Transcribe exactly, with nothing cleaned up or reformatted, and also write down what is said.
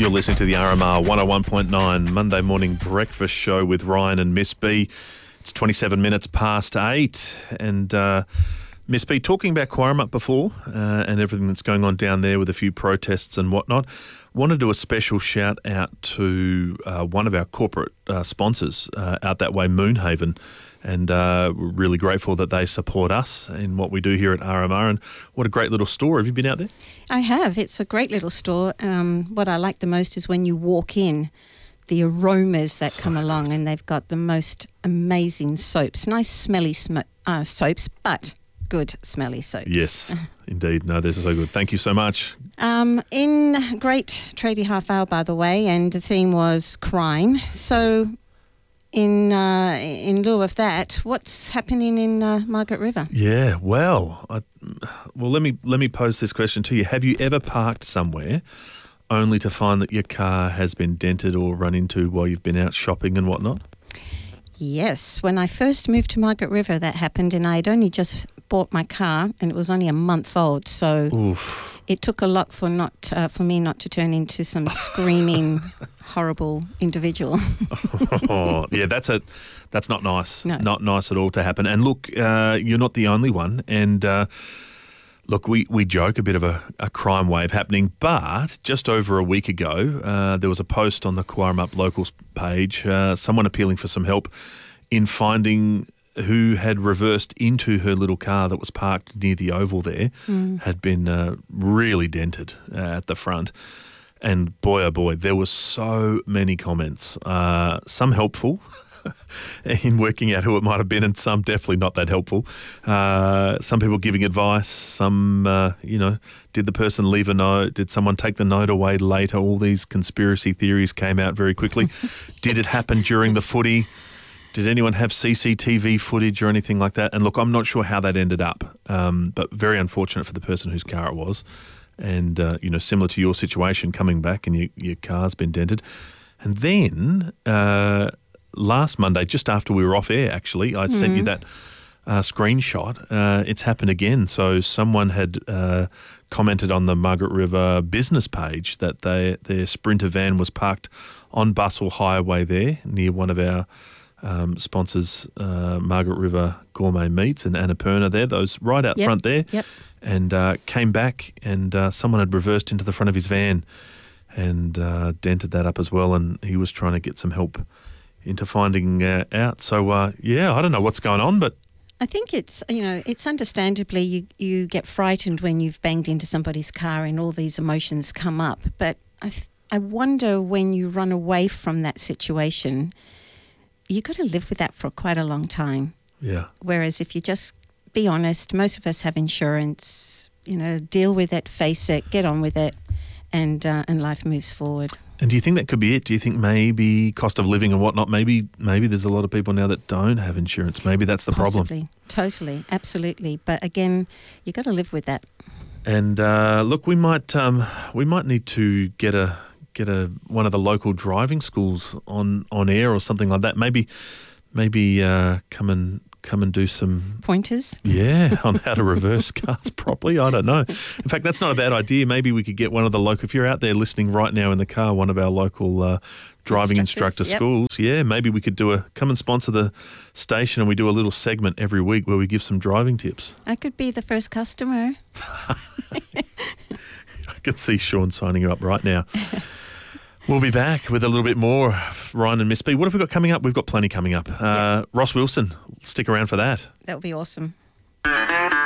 You're listening to the R M R one oh one point nine Monday morning breakfast show with Ryan and Miss B. It's twenty-seven minutes past eight. And uh, Miss B, talking about Quarrumup before uh, and everything that's going on down there with a few protests and whatnot, want to do a special shout out to uh, one of our corporate uh, sponsors uh, out that way, Moonhaven. And uh, we're really grateful that they support us in what we do here at R M R. And what a great little store. Have you been out there? I have. It's a great little store. Um, what I like the most is when you walk in, the aromas that so come good. along, and they've got the most amazing soaps. Nice smelly sm- uh, soaps, but good smelly soaps. Yes, indeed. No, this is so good. Thank you so much. Um, in great tradie half hour, by the way, and the theme was crime. So in uh, in lieu of that, what's happening in uh, Margaret River? Yeah, well, I, well, let me let me pose this question to you. Have you ever parked somewhere only to find that your car has been dented or run into while you've been out shopping and whatnot? Yes. When I first moved to Margaret River, that happened, and I had only just bought my car, and it was only a month old, so Oof. It took a lot for not uh, for me not to turn into some screaming, horrible individual. Oh, yeah, that's a that's not nice. No. Not nice at all to happen. And look, uh, you're not the only one. And uh, look, we, we joke a bit of a, a crime wave happening, but just over a week ago, uh, there was a post on the Quarrumup Locals page, uh, someone appealing for some help in finding who had reversed into her little car that was parked near the oval there, mm. had been uh, really dented uh, at the front. And boy, oh boy, there were so many comments, uh, some helpful in working out who it might have been, and some definitely not that helpful. Uh, some people giving advice, some, uh, you know, did the person leave a note? Did someone take the note away later? All these conspiracy theories came out very quickly. Did it happen during the footy? Did anyone have C C T V footage or anything like that? And look, I'm not sure how that ended up, um, but very unfortunate for the person whose car it was. And, uh, you know, similar to your situation, coming back and your, your car's been dented. And then uh, last Monday, just after we were off air, actually, I mm. sent you that uh, screenshot. Uh, it's happened again. So someone had uh, commented on the Margaret River business page that they, their Sprinter van was parked on Bustle Highway there near one of our Um, sponsors, uh, Margaret River Gourmet Meats and Annapurna there, those right out yep, front there, yep. and uh, came back and uh, someone had reversed into the front of his van and uh, dented that up as well, and he was trying to get some help into finding uh, out. So, uh, yeah, I don't know what's going on, but I think it's, you know, it's understandably you, you get frightened when you've banged into somebody's car and all these emotions come up, but I, th- I wonder when you run away from that situation, you've got to live with that for quite a long time. Yeah. Whereas if you just be honest, most of us have insurance, you know, deal with it, face it, get on with it, and uh, and life moves forward. And do you think that could be it? Do you think maybe cost of living and whatnot, maybe maybe there's a lot of people now that don't have insurance? Maybe that's the Possibly. problem. Totally, absolutely. But again, you've got to live with that. And uh, look, we might um, we might need to get a get a one of the local driving schools on, on air or something like that. Maybe maybe uh, come and come and do some pointers. Yeah, on how to reverse cars properly. I don't know. In fact, that's not a bad idea. Maybe we could get one of the local. If you're out there listening right now in the car, one of our local uh, driving instructor yep. schools. Yeah, maybe we could do a come and sponsor the station, and we do a little segment every week where we give some driving tips. I could be the first customer. I could see Sean signing you up right now. We'll be back with a little bit more, Ryan and Miss B. What have we got coming up? We've got plenty coming up. Uh, yep. Ross Wilson, stick around for that. That would be awesome.